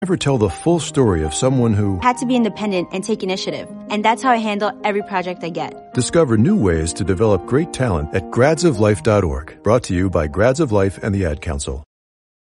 Never tell the full story of someone who had to be independent and take initiative. And that's how I handle every project I get. Discover new ways to develop great talent at gradsoflife.org. Brought to you by Grads of Life and the Ad Council.